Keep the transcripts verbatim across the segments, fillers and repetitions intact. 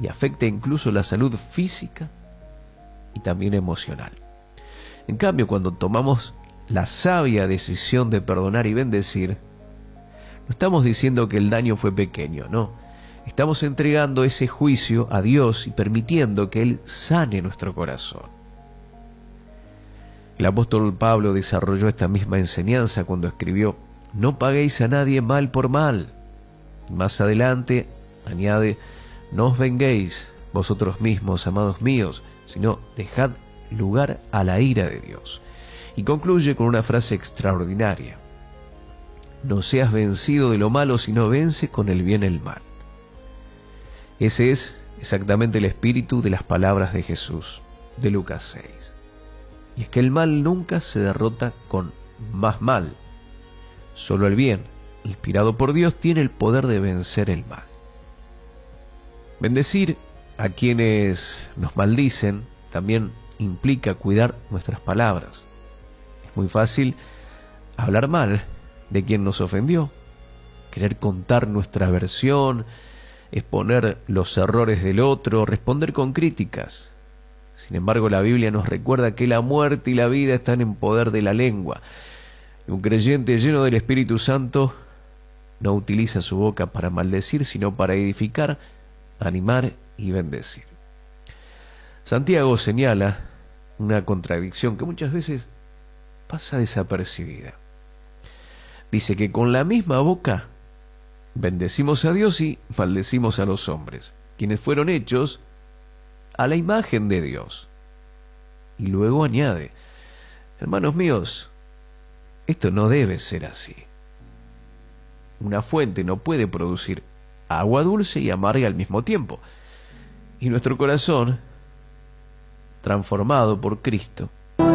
y afecta incluso la salud física y también emocional. En cambio, cuando tomamos la sabia decisión de perdonar y bendecir, no estamos diciendo que el daño fue pequeño, no. Estamos entregando ese juicio a Dios y permitiendo que Él sane nuestro corazón. El apóstol Pablo desarrolló esta misma enseñanza cuando escribió: no paguéis a nadie mal por mal. Más adelante añade: no os venguéis vosotros mismos, amados míos, sino dejad lugar a la ira de Dios. Y concluye con una frase extraordinaria: no seas vencido de lo malo, sino vence con el bien el mal. Ese es exactamente el espíritu de las palabras de Jesús, de Lucas seis. Y es que el mal nunca se derrota con más mal. Solo el bien, inspirado por Dios, tiene el poder de vencer el mal. Bendecir a quienes nos maldicen también implica cuidar nuestras palabras. Es muy fácil hablar mal de quien nos ofendió, querer contar nuestra versión, exponer los errores del otro, responder con críticas. Sin embargo, la Biblia nos recuerda que la muerte y la vida están en poder de la lengua. Y un creyente lleno del Espíritu Santo no utiliza su boca para maldecir, sino para edificar, animar y bendecir. Santiago señala una contradicción que muchas veces pasa desapercibida. Dice que con la misma boca bendecimos a Dios y maldecimos a los hombres, quienes fueron hechos a la imagen de Dios. Y luego añade: hermanos míos, esto no debe ser así. Una fuente no puede producir agua dulce y amarga al mismo tiempo. Y nuestro corazón, transformado por Cristo,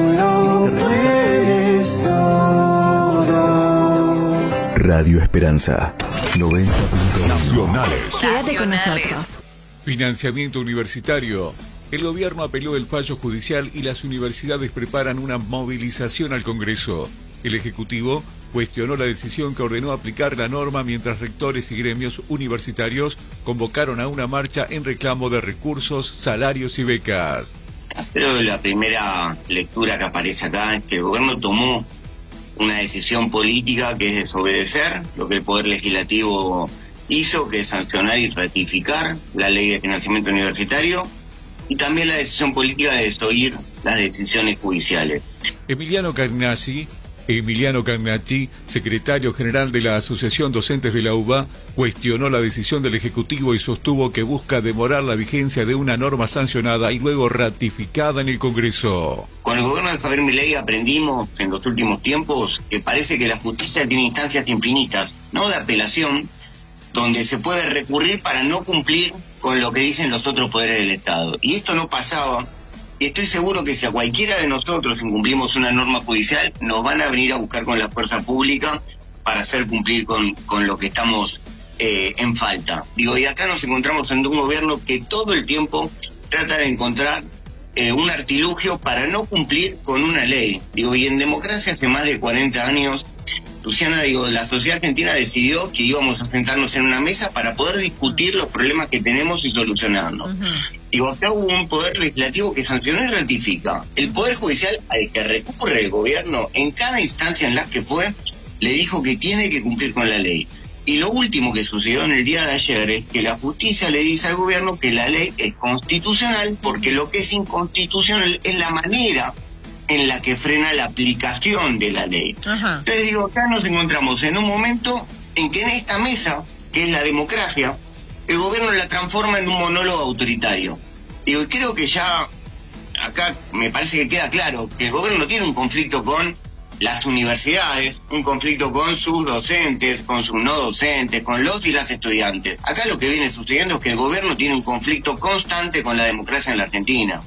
Radio Esperanza noventa punto uno. Nacionales. Quédate con nosotros. Financiamiento universitario. El gobierno apeló el fallo judicial y las universidades preparan una movilización al Congreso. El Ejecutivo cuestionó la decisión que ordenó aplicar la norma mientras rectores y gremios universitarios convocaron a una marcha en reclamo de recursos, salarios y becas. Pero la primera lectura que aparece acá es que el gobierno tomó una decisión política que es desobedecer lo que el Poder Legislativo hizo, que es sancionar y ratificar la ley de financiamiento universitario, y también la decisión política de desoír las decisiones judiciales. Emiliano Cagnacci, Emiliano Cagnacci, secretario general de la Asociación Docentes de la U B A, cuestionó la decisión del Ejecutivo y sostuvo que busca demorar la vigencia de una norma sancionada y luego ratificada en el Congreso. Con el gobierno de Javier Milei aprendimos en los últimos tiempos que parece que la justicia tiene instancias infinitas, no de apelación, donde se puede recurrir para no cumplir con lo que dicen los otros poderes del Estado. Y esto no pasaba, y estoy seguro que si a cualquiera de nosotros incumplimos una norma judicial, nos van a venir a buscar con la fuerza pública para hacer cumplir con, con lo que estamos eh, en falta. Digo, y acá nos encontramos en un gobierno que todo el tiempo trata de encontrar eh, un artilugio para no cumplir con una ley. Digo, y en democracia hace más de cuarenta años... Luciana, digo, la sociedad argentina decidió que íbamos a sentarnos en una mesa para poder discutir los problemas que tenemos y solucionarlos. Uh-huh. Digo, acá hubo un poder legislativo que sancionó y ratifica. El poder judicial al que recurre el gobierno, en cada instancia en la que fue, le dijo que tiene que cumplir con la ley. Y lo último que sucedió en el día de ayer es que la justicia le dice al gobierno que la ley es constitucional, porque lo que es inconstitucional es la manera en la que frena la aplicación de la ley. Ajá. Entonces digo, acá nos encontramos en un momento en que en esta mesa, que es la democracia, el gobierno la transforma en un monólogo autoritario. Digo, y creo que ya acá me parece que queda claro que el gobierno tiene un conflicto con las universidades, un conflicto con sus docentes, con sus no docentes, con los y las estudiantes. Acá lo que viene sucediendo es que el gobierno tiene un conflicto constante con la democracia en la Argentina.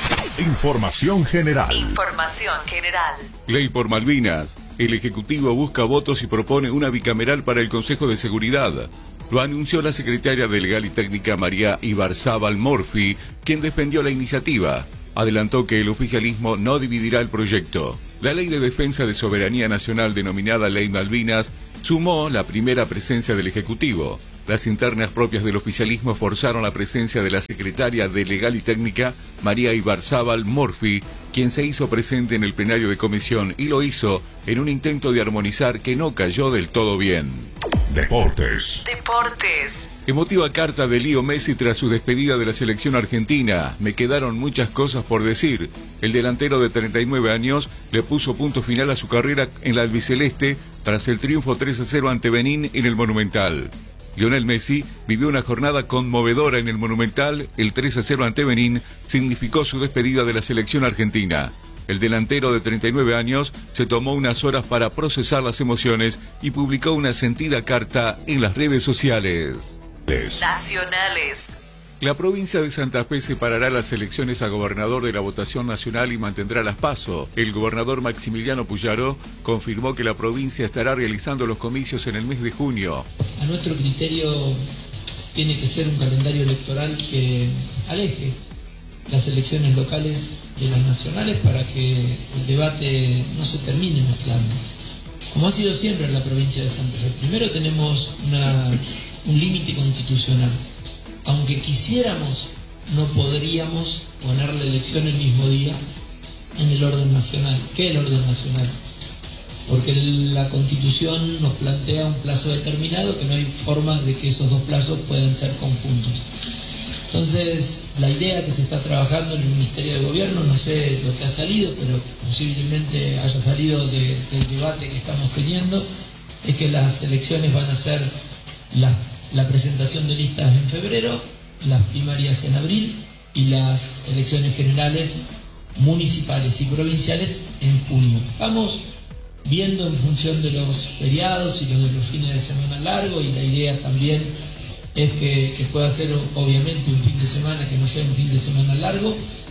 Información general. Información general. Ley por Malvinas. El Ejecutivo busca votos y propone una bicameral para el Consejo de Seguridad. Lo anunció la secretaria de Legal y Técnica María Ibarzábal Morfi, quien defendió la iniciativa. Adelantó que el oficialismo no dividirá el proyecto. La Ley de Defensa de Soberanía Nacional, denominada Ley Malvinas, sumó la primera presencia del Ejecutivo. Las internas propias del oficialismo forzaron la presencia de la secretaria de Legal y Técnica, María Ibarzábal Morfi, quien se hizo presente en el plenario de comisión y lo hizo en un intento de armonizar que no cayó del todo bien. Deportes. Deportes. Emotiva carta de Leo Messi tras su despedida de la selección argentina. Me quedaron muchas cosas por decir. El delantero de treinta y nueve años le puso punto final a su carrera en la albiceleste tras el triunfo tres a cero ante Benín en el Monumental. Lionel Messi vivió una jornada conmovedora en el Monumental. El tres a cero ante Benín significó su despedida de la selección argentina. El delantero de treinta y nueve años se tomó unas horas para procesar las emociones y publicó una sentida carta en las redes sociales. Nacionales. La provincia de Santa Fe separará las elecciones a gobernador de la votación nacional y mantendrá las PASO. El gobernador Maximiliano Puyaro confirmó que la provincia estará realizando los comicios en el mes de junio. A nuestro criterio tiene que ser un calendario electoral que aleje las elecciones locales de las nacionales para que el debate no se termine mezclando. Como ha sido siempre en la provincia de Santa Fe, primero tenemos una, un límite constitucional. Aunque quisiéramos, no podríamos poner la elección el mismo día en el orden nacional. ¿Qué es el orden nacional? Porque la Constitución nos plantea un plazo determinado que no hay forma de que esos dos plazos puedan ser conjuntos. Entonces, la idea que se está trabajando en el Ministerio de Gobierno, no sé lo que ha salido, pero posiblemente haya salido de, del debate que estamos teniendo, es que las elecciones van a ser las la presentación de listas en febrero, las primarias en abril y las elecciones generales municipales y provinciales en junio. Vamos viendo en función de los feriados y los de los fines de semana largos, y la idea también es que, que pueda ser obviamente un fin de semana que no sea un fin de semana largo,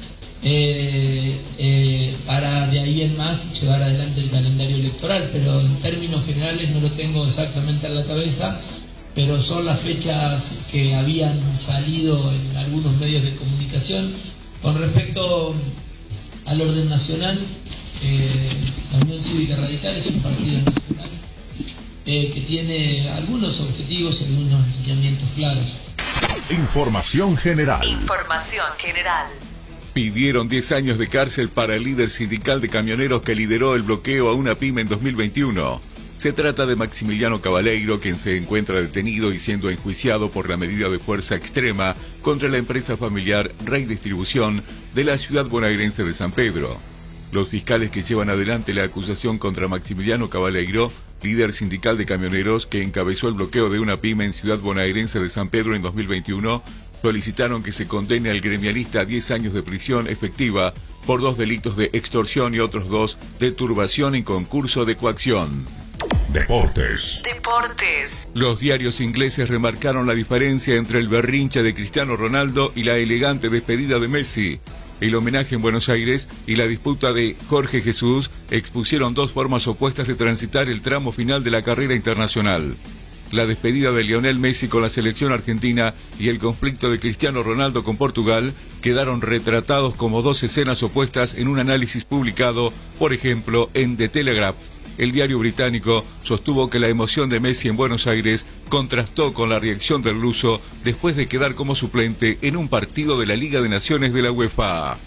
eh, eh, para de ahí en más llevar adelante el calendario electoral, pero en términos generales no lo tengo exactamente en la cabeza, pero son las fechas que habían salido en algunos medios de comunicación. Con respecto al orden nacional, eh, la Unión Cívica Radical es un partido nacional eh, que tiene algunos objetivos y algunos lineamientos claros. Información general. Información general. Pidieron diez años de cárcel para el líder sindical de camioneros que lideró el bloqueo a una pyme en dos mil veintiuno. Se trata de Maximiliano Cabaleiro, quien se encuentra detenido y siendo enjuiciado por la medida de fuerza extrema contra la empresa familiar Rey Distribución de la ciudad bonaerense de San Pedro. Los fiscales que llevan adelante la acusación contra Maximiliano Cabaleiro, líder sindical de camioneros que encabezó el bloqueo de una pyme en ciudad bonaerense de San Pedro en dos mil veintiuno, solicitaron que se condene al gremialista a diez años de prisión efectiva por dos delitos de extorsión y otros dos de turbación en concurso de coacción. Deportes. Deportes. Los diarios ingleses remarcaron la diferencia entre el berrinche de Cristiano Ronaldo y la elegante despedida de Messi. El homenaje en Buenos Aires y la disputa de Jorge Jesús expusieron dos formas opuestas de transitar el tramo final de la carrera internacional. La despedida de Lionel Messi con la selección argentina y el conflicto de Cristiano Ronaldo con Portugal quedaron retratados como dos escenas opuestas en un análisis publicado, por ejemplo, en The Telegraph. El diario británico sostuvo que la emoción de Messi en Buenos Aires contrastó con la reacción del luso después de quedar como suplente en un partido de la Liga de Naciones de la UEFA.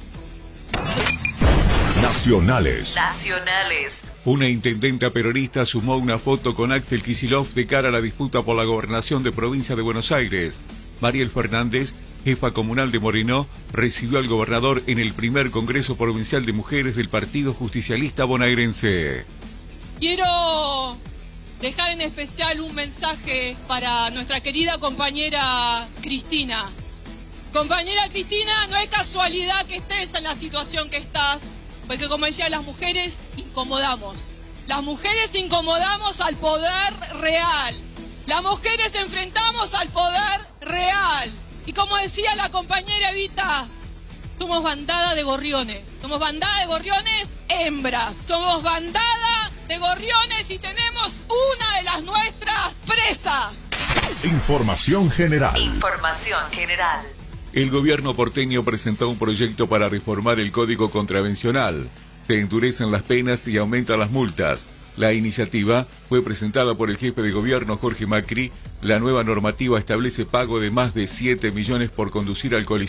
Nacionales. Nacionales. Una intendenta peronista sumó una foto con Axel Kicillof de cara a la disputa por la gobernación de provincia de Buenos Aires. Mariel Fernández, jefa comunal de Moreno, recibió al gobernador en el primer Congreso Provincial de Mujeres del Partido Justicialista Bonaerense. Quiero dejar en especial un mensaje para nuestra querida compañera Cristina. Compañera Cristina, no es casualidad que estés en la situación que estás, porque como decía, las mujeres incomodamos. Las mujeres incomodamos al poder real. Las mujeres enfrentamos al poder real. Y como decía la compañera Evita, somos bandada de gorriones. Somos bandada de gorriones hembras. Somos bandada de gorriones y tenemos una de las nuestras presa. Información general. Información general. El gobierno porteño presentó un proyecto para reformar el Código Contravencional. Se endurecen las penas y aumentan las multas. La iniciativa fue presentada por el jefe de gobierno Jorge Macri. La nueva normativa establece pago de más de siete millones por conducir alcoholizado